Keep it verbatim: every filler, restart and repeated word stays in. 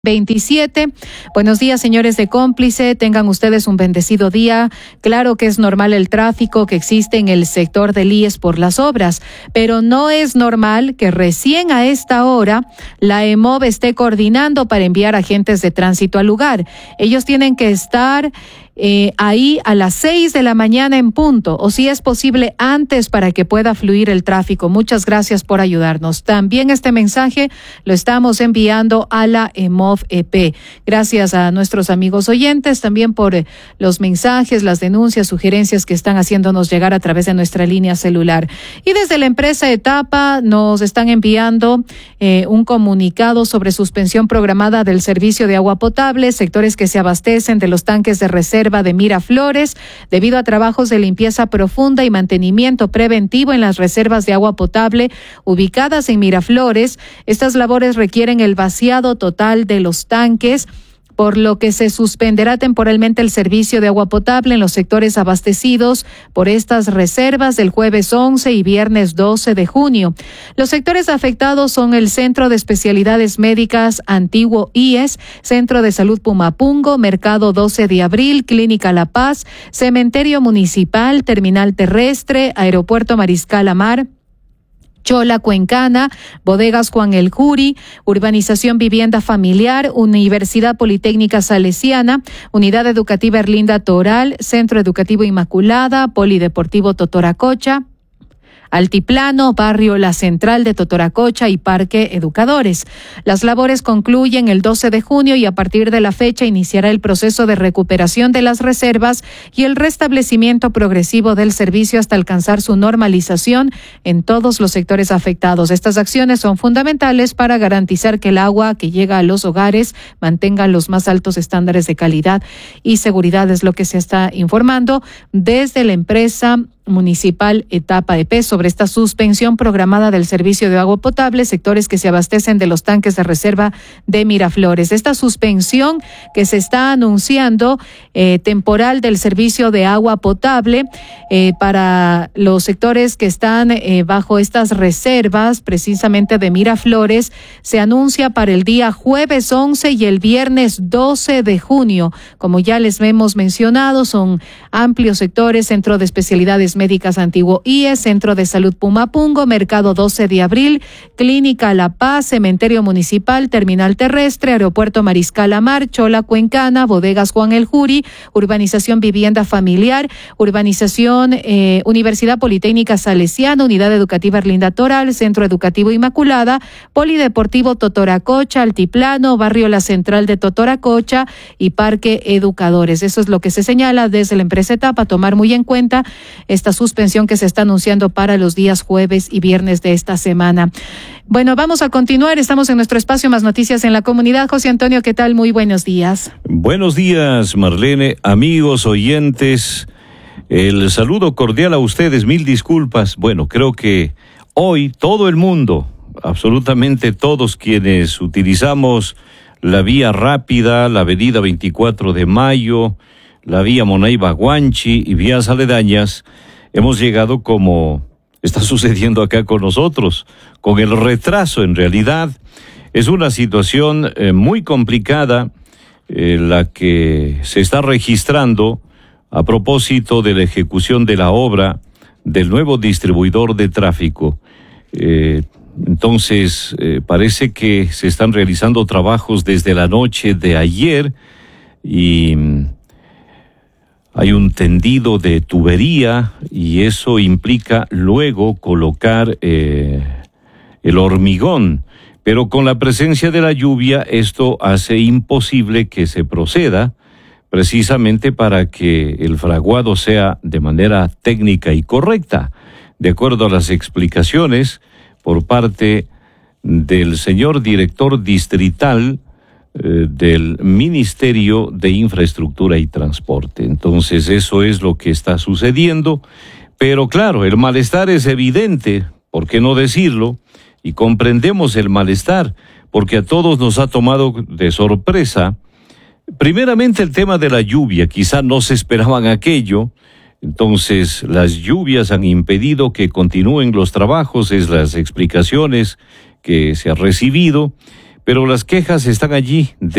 veintisiete. Buenos días, señores de Cómplice. Tengan ustedes un bendecido día. Claro que es normal el tráfico que existe en el sector del I E S por las obras, pero no es normal que recién a esta hora la E M O V esté coordinando para enviar agentes de tránsito al lugar. Ellos tienen que estar Eh, ahí a las seis de la mañana en punto, o si es posible antes, para que pueda fluir el tráfico. Muchas gracias por ayudarnos. También este mensaje lo estamos enviando a la E M O V E P. Gracias a nuestros amigos oyentes también por eh, los mensajes, las denuncias, sugerencias que están haciéndonos llegar a través de nuestra línea celular. Y desde la empresa Etapa nos están enviando eh, un comunicado sobre suspensión programada del servicio de agua potable, sectores que se abastecen de los tanques de reserva de Miraflores, debido a trabajos de limpieza profunda y mantenimiento preventivo en las reservas de agua potable ubicadas en Miraflores. Estas labores requieren el vaciado total de los tanques, por lo que se suspenderá temporalmente el servicio de agua potable en los sectores abastecidos por estas reservas del jueves once y viernes doce de junio. Los sectores afectados son el Centro de Especialidades Médicas Antiguo I E S, Centro de Salud Pumapungo, Mercado doce de abril, Clínica La Paz, Cementerio Municipal, Terminal Terrestre, Aeropuerto Mariscal Amar, Chola Cuencana, Bodegas Juan el Juri, Urbanización Vivienda Familiar, Universidad Politécnica Salesiana, Unidad Educativa Erlinda Toral, Centro Educativo Inmaculada, Polideportivo Totoracocha, Altiplano, Barrio La Central de Totoracocha y Parque Educadores. Las labores concluyen el doce de junio y a partir de la fecha iniciará el proceso de recuperación de las reservas y el restablecimiento progresivo del servicio hasta alcanzar su normalización en todos los sectores afectados. Estas acciones son fundamentales para garantizar que el agua que llega a los hogares mantenga los más altos estándares de calidad y seguridad, es lo que se está informando desde la empresa municipal Etapa E P sobre esta suspensión programada del servicio de agua potable, sectores que se abastecen de los tanques de reserva de Miraflores. Esta suspensión que se está anunciando eh, temporal del servicio de agua potable eh, para los sectores que están eh, bajo estas reservas, precisamente de Miraflores, se anuncia para el día jueves once y el viernes doce de junio. Como ya les hemos mencionado, son amplios sectores: Centro de Especialidades Médicas Antiguo I E S, Centro de Salud Pumapungo, Mercado doce de abril, Clínica La Paz, Cementerio Municipal, Terminal Terrestre, Aeropuerto Mariscal Amar, Chola Cuencana, Bodegas Juan el Juri, Urbanización Vivienda Familiar, Urbanización eh, Universidad Politécnica Salesiana, Unidad Educativa Erlinda Toral, Centro Educativo Inmaculada, Polideportivo Totoracocha, Altiplano, Barrio La Central de Totoracocha y Parque Educadores. Eso es lo que se señala desde la empresa Etapa, tomar muy en cuenta esta suspensión que se está anunciando para los días jueves y viernes de esta semana. Bueno, vamos a continuar. Estamos en nuestro espacio Más Noticias en la Comunidad. José Antonio, ¿qué tal? Muy buenos días. Buenos días, Marlene, amigos, oyentes. El saludo cordial a ustedes, mil disculpas. Bueno, creo que hoy todo el mundo, absolutamente todos quienes utilizamos la vía rápida, la avenida veinticuatro de mayo, la vía Monaiba-Guanchi y vías aledañas, hemos llegado, como está sucediendo acá con nosotros, con el retraso. En realidad es una situación eh, muy complicada eh, la que se está registrando a propósito de la ejecución de la obra del nuevo distribuidor de tráfico. Eh, entonces, eh, parece que se están realizando trabajos desde la noche de ayer y hay un tendido de tubería y eso implica luego colocar eh, el hormigón. Pero con la presencia de la lluvia esto hace imposible que se proceda, precisamente para que el fraguado sea de manera técnica y correcta, de acuerdo a las explicaciones por parte del señor director distrital eh, del Ministerio de Infraestructura y Transporte. Entonces eso es lo que está sucediendo, pero claro, el malestar es evidente, ¿por qué no decirlo? Y comprendemos el malestar, porque a todos nos ha tomado de sorpresa. Primeramente el tema de la lluvia, quizá no se esperaban aquello, entonces las lluvias han impedido que continúen los trabajos, es las explicaciones que se ha recibido, pero las quejas están allí.